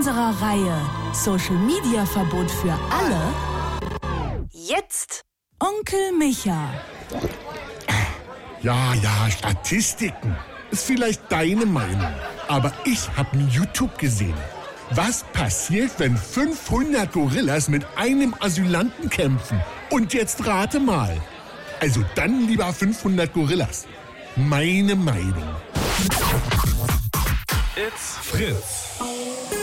unserer Reihe Social Media Verbot für alle jetzt Onkel Micha. Ja, Statistiken. Ist vielleicht deine Meinung. Aber ich habe in YouTube gesehen. Was passiert, wenn 500 Gorillas mit einem Asylanten kämpfen? Und jetzt rate mal. Also dann lieber 500 Gorillas. Meine Meinung. It's Fritz.